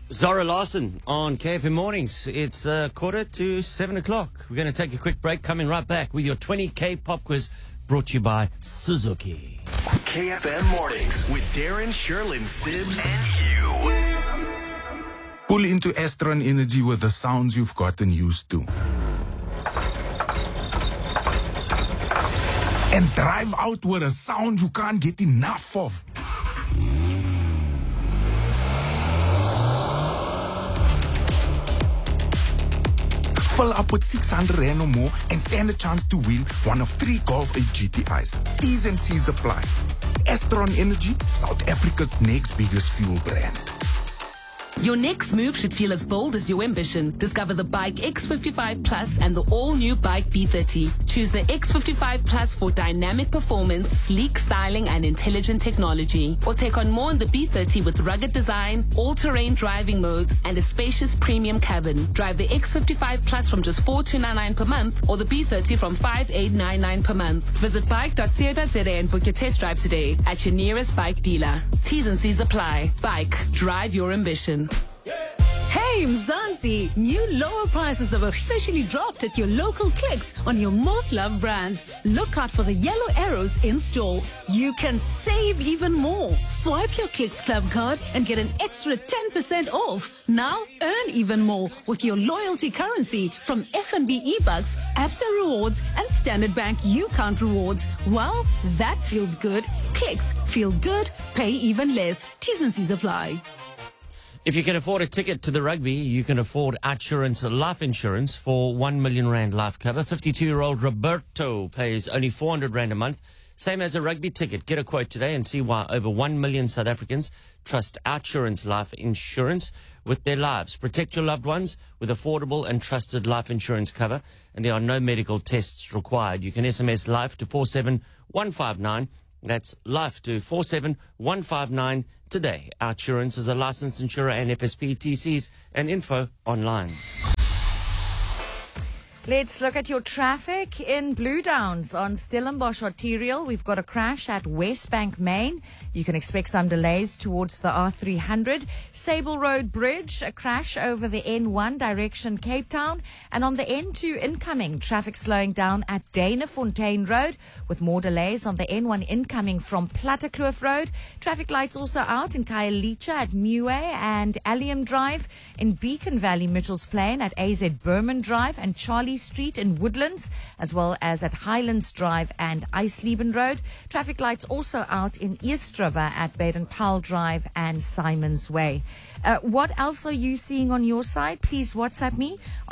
Zara Larson on KFM Mornings. It's 6:45. We're going to take a quick break. Coming right back with your 20K pop quiz brought to you by Suzuki. KFM Mornings with Darren, Sherlyn, Sibs, and Hugh. Pull into Estron Energy with the sounds you've gotten used to. And drive out with a sound you can't get enough of. Fill up with 600 Rand or more and stand a chance to win one of 3 Golf 8 GTIs. T's and C's apply. Estron Energy, South Africa's next biggest fuel brand. Your next move should feel as bold as your ambition. Discover the Bike X55 Plus and the all-new Bike B30. Choose the X55 Plus for dynamic performance, sleek styling, and intelligent technology. Or take on more in the B30 with rugged design, all-terrain driving modes, and a spacious premium cabin. Drive the X55 Plus from just 4,299 per month or the B30 from 5,899 per month. Visit bike.co.za and book your test drive today at your nearest bike dealer. T's and C's apply. Bike. Drive your ambition. Hey Mzansi, new lower prices have officially dropped at your local Clicks on your most loved brands. Look out for the yellow arrows in store. You can save even more. Swipe your Clicks Club card and get an extra 10% off. Now earn even more with your loyalty currency from FNB eBucks, Absa Rewards and Standard Bank UCount Rewards. Well, that feels good. Clicks, feel good, pay even less. T's and C's apply. If you can afford a ticket to the rugby, you can afford Outsurance life insurance for 1 million Rand life cover. 52-year-old Roberto pays only 400 Rand a month, same as a rugby ticket. Get a quote today and see why over 1 million South Africans trust Outsurance life insurance with their lives. Protect your loved ones with affordable and trusted life insurance cover, and there are no medical tests required. You can SMS LIFE to 47159. That's LIFE to 47159 today. Outsurance is a licensed insurer and FSP, TCs and info online. Let's look at your traffic in Blue Downs on Stellenbosch Arterial. We've got a crash at Westbank Main. You can expect some delays towards the R300. Sable Road Bridge, a crash over the N1 direction Cape Town. And on the N2 incoming, traffic slowing down at Danafontein Road with more delays on the N1 incoming from Plattekloof Road. Traffic lights also out in Khayelitsha at Muay and Allium Drive, in Beacon Valley Mitchells Plain at AZ Berman Drive and Charlie Street in Woodlands, as well as at Highlands Drive and Eisleben Road. Traffic lights also out in East River at Baden-Powell Drive and Simons Way. What else are you seeing on your side? Please WhatsApp me on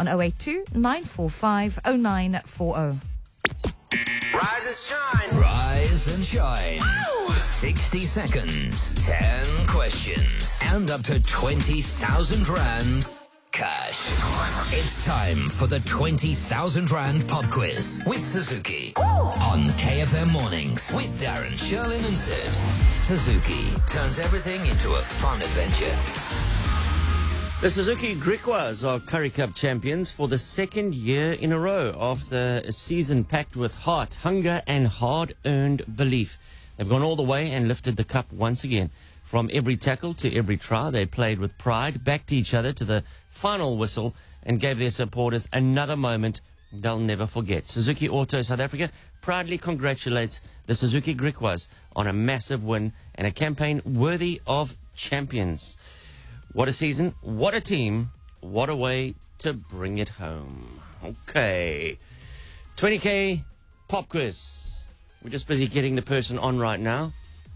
082-945-0940. Rise and shine. Rise and shine. Ow! 60 seconds, 10 questions, and up to 20,000 Rand cash. It's time for the 20,000 Rand pop quiz with Suzuki. Ooh. On KFM Mornings with Darren, Sherlyn and Sibs. Suzuki turns everything into a fun adventure. The Suzuki Griquas are Currie Cup champions for the second year in a row after a season packed with heart, hunger and hard-earned belief. They've gone all the way and lifted the cup once again. From every tackle to every try, they played with pride, backed each other to the final whistle and gave their supporters another moment they'll never forget. Suzuki Auto South Africa proudly congratulates the Suzuki Griquas on a massive win and a campaign worthy of champions. What a season, what a team, what a way to bring it home. Okay, 20K pop quiz. We're just busy getting the person on right now.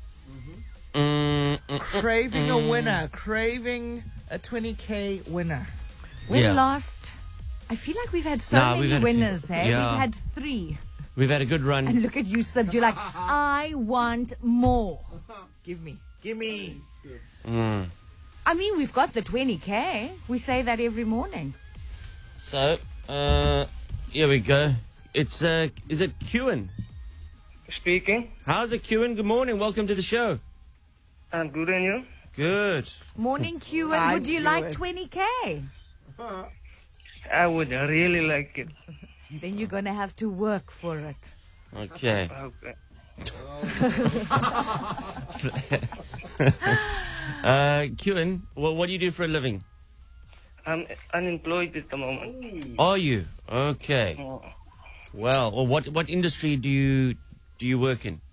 Craving a winner. Craving a 20K winner. When last? I feel like we've had so many winners, eh? Yeah. We've had 3. We've had a good run. And look at you, Sib. You're like, I want more. Give me. Give me. I mean, we've got the 20K. We say that every morning. So, here we go. It's, is it Kewen? Speaking. How's it, Kewen? Good morning. Welcome to the show. I'm good, and you? Good. Morning, Kewen. Would you like 20K? I would really like it. Then you're going to have to work for it. Okay. Okay. Kewen, well, what do you do for a living? I'm unemployed at the moment. Are you? Okay. Well, or what industry do you work in?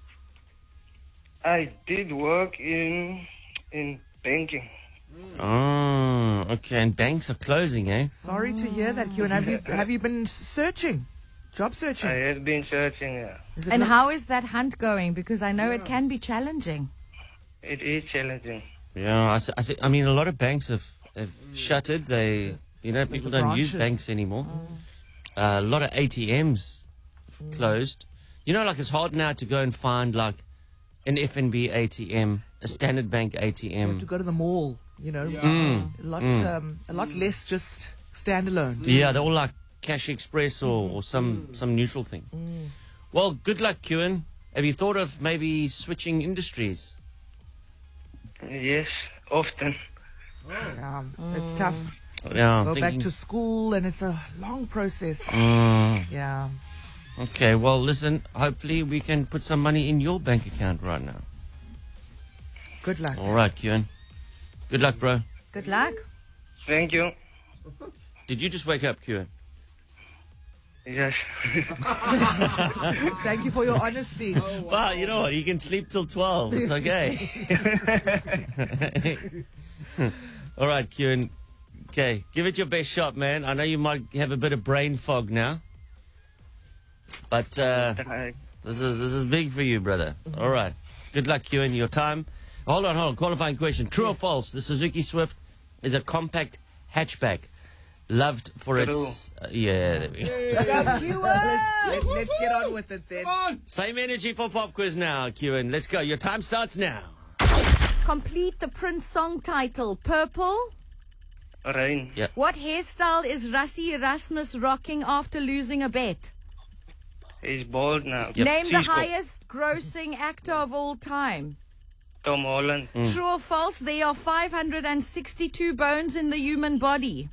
I did work in banking. Oh, okay. And banks are closing, eh? Sorry to hear that, Q. And have you been searching? Job I searching? have been searching. Is it And not- how is that hunt going? Because I know it can be challenging. It is challenging. Yeah, I mean, a lot of banks have shuttered. People don't use branches. banks anymore. A lot of ATMs closed. Like it's hard now to go and find like an FNB ATM, a Standard Bank You have ATM. to go to the mall, a lot less just standalone. Yeah, they're all like Cash Express or some neutral thing. Well, good luck, Kewan. Have you thought of maybe switching industries? Yes, often. It's tough. Yeah, Go back to school, and it's a long process. Yeah. Okay, well, listen, hopefully we can put some money in your bank account right now. Good luck. All right, Kewan. Good luck, bro. Good luck. Thank you. Did you just wake up, Kewan? Yes. Thank you for your honesty. Well, you know what? You can sleep till 12. It's okay. All right, Kewan. Okay, give it your best shot, man. I know you might have a bit of brain fog now. But this is big for you, brother. All right. Good luck, Kewan. Your time. Hold on. Qualifying question. True or false? The Suzuki Swift is a compact hatchback. Loved for its... yeah, there we go. Let's get on with it then. Same energy for pop quiz now, Kewan. Let's go. Your time starts now. Complete the Prince song title. Purple. Rain. Yeah. What hairstyle is Rassie Erasmus rocking after losing a bet? He's bald now. Yep. Name the He's bald. highest grossing actor of all time. Tom Holland. True or false? There are 562 bones in the human body.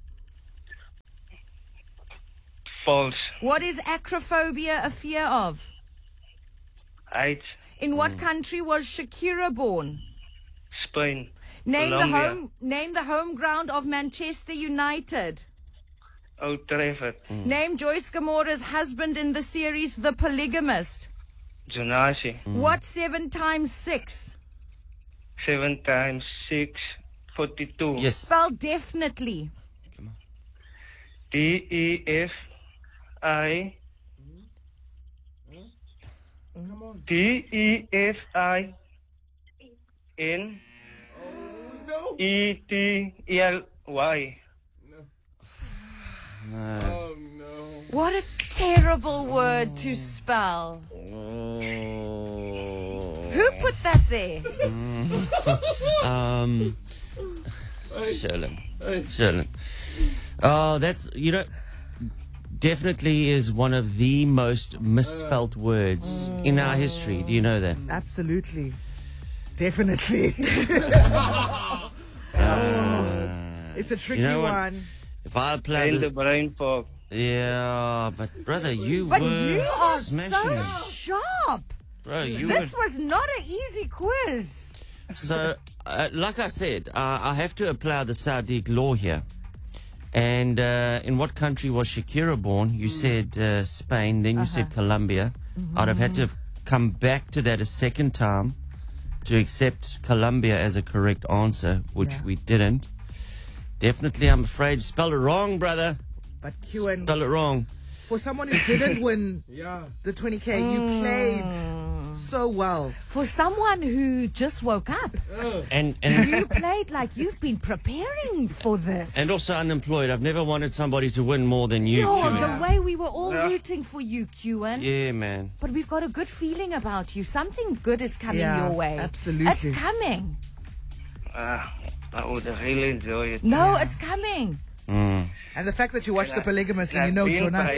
False. What is acrophobia a fear of? Height. In what country was Shakira born? Spain. Name Colombia. the home ground of Manchester United. Old Trafford. Name Joyce Gamora's husband in the series The Polygamist. Jonasi. What 7 times 6? 7 times 6. 42. Yes. Spell definitely. DEFI. DEFINETLY. What a terrible word to spell. Who put that there? Sherlin. Oh, that's, definitely is one of the most misspelt words in our history. Do you know that? Absolutely. Definitely. It's a tricky You know what? one. If I apply And the the... brain fog. Yeah, but brother, you But were you are smashing so it. sharp. Bro, you This were... was not an easy quiz. So, like I said, I have to apply the Saudi law here. And in what country was Shakira born? You said Spain, then you said Colombia. I'd have had to have come back to that a second time to accept Colombia as a correct answer, which we didn't. Definitely, I'm afraid, spelled it wrong, brother. But Q&, Spell it wrong. for someone who didn't win the 20K, you played so well. For someone who just woke up, And you played like you've been preparing for this. and also unemployed. I've never wanted somebody to win more than you, Yo, Kewan. the way we were all rooting for you, Kewan. Yeah, man. But we've got a good feeling about you. Something good is coming Yeah, your way. absolutely. It's coming. I would really enjoy it. No, it's coming. And the fact that you watched The Polygamist and you know I've been Jonas.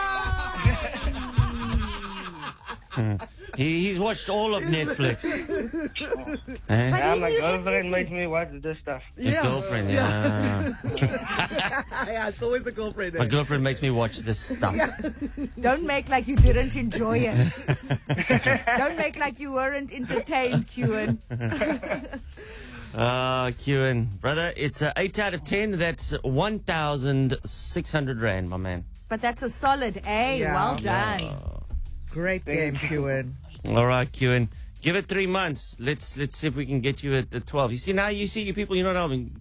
by- He's watched all of Netflix. Eh? Yeah, my girlfriend makes me watch this stuff. Your girlfriend, yeah. Yeah, it's always the girlfriend. My girlfriend makes me watch this stuff. Don't make like you didn't enjoy it. Don't make like you weren't entertained, Kewan. Kewen. Brother, it's 8 out of 10. That's 1,600 Rand, my man. But that's a solid A. Yeah. Well done. Great game, Kewen. All right, Kewen. Give it 3 months. Let's see if we can get you at the 12. You see, now you see you people, you're not helping.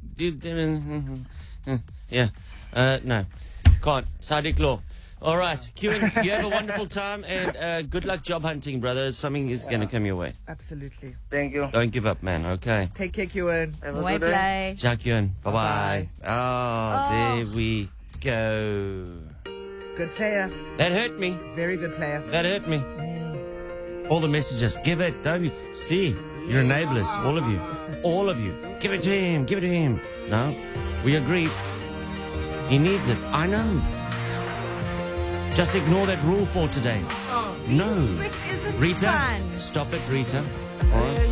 Yeah. No. Can't. Sadiq law. All right, Kewen, you have a wonderful time and good luck job hunting, brother. Something is going to come your way. Absolutely. Thank you. Don't give up, man. Okay. Take care, Kewen. Have a Way good day. play. Ciao, Kewen. Bye-bye. Oh, there we go. Good player. That hurt me. Very good player. That hurt me. All the messages. Give it. Don't you see? You're enablers. All of you. All of you. Give it to him. Give it to him. No. We agreed. He needs it. I know. Just ignore that rule for today. No. Strict isn't Rita, fun. stop it, Rita. All right.